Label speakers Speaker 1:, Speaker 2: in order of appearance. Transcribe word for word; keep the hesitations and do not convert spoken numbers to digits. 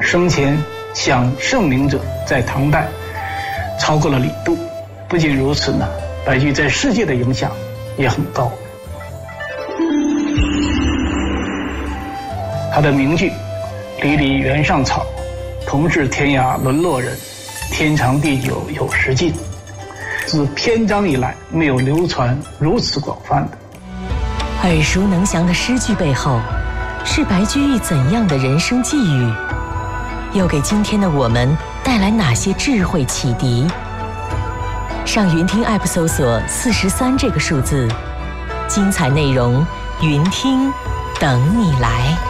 Speaker 1: 生前想圣明者在唐代超过了李杜。不仅如此呢，白居易在世界的影响也很高。他的名句“离离原上草，同是天涯沦落人，天长地久有时尽”，自篇章以来没有流传如此广泛的。
Speaker 2: 耳熟能详的诗句背后，是白居易怎样的人生际遇？又给今天的我们带来哪些智慧启迪？上云听 App 搜索四十三这个数字，精彩内容云听等你来。